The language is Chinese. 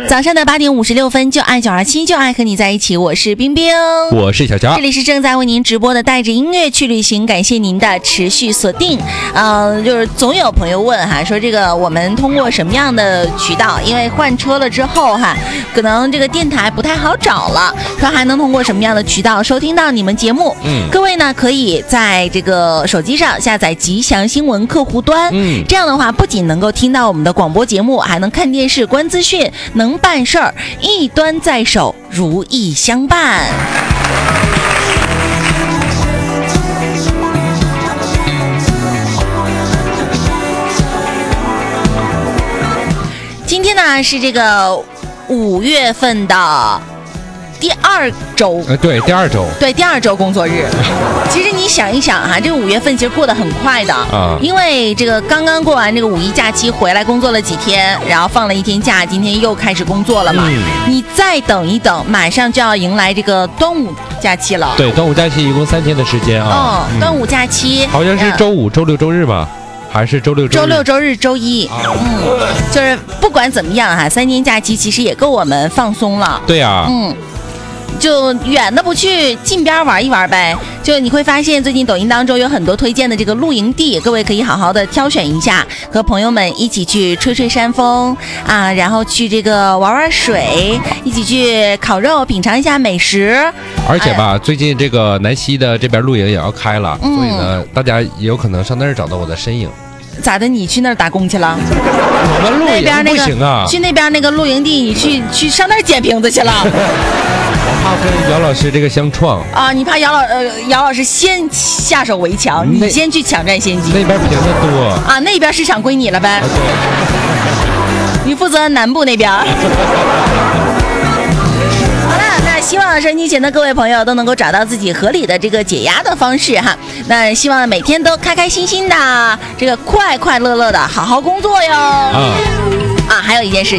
早上的8点56分，就爱927，就爱和你在一起。我是冰冰， 我是小乔， 这里是正在为您直播的带着音乐去旅行，感谢您的持续锁定。就是总有朋友问哈，说这个我们通过什么样的渠道？因为换车了之后哈，可能这个电台不太好找了，说还能通过什么样的渠道收听到你们节目？各位呢可以在这个手机上下载吉祥新闻客户端，这样的话不仅能够听到我们的广播节目，还能看电视、观资讯，能办事儿，一端在手，如意相伴。今天呢是这个5月份的第2周， 对，第2周， 对，第2周工作日。其实你想一想哈，这个5月份其实过得很快的啊，因为这个刚刚过完这个5一假期回来工作了几天，然后放了1天假，今天又开始工作了嘛。你再等一等，马上就要迎来这个端午假期了。 对，端午假期一共3天的时间啊。 端午假期好像是周5、周6、周日吧。还是周6、 周日、周一，就是不管怎么样哈，3天假期其实也够我们放松了。 对呀， 就远的不去，近边玩一玩呗。就你会发现，最近抖音当中有很多推荐的这个露营地，各位可以好好的挑选一下，和朋友们一起去吹吹山风啊，然后去这个玩玩水，一起去烤肉，品尝一下美食。 而且吧，最近这个南溪的这边露营也要开了，所以呢，大家也有可能上那儿找到我的身影。 咋的？你去那儿打工去了？ 我们露营不行啊！ 去那边那个露营地，你去上那儿捡瓶子去了？ 我怕跟姚老师这个相撞啊！你怕姚老师先下手为强，你先去抢占先机。 那边瓶子多啊，那边市场归你了呗？你负责南部那边。希望收音机前的各位朋友都能够找到自己合理的这个解压的方式哈。那希望每天都开开心心的，这个快快乐乐的好好工作哟。还有一件事。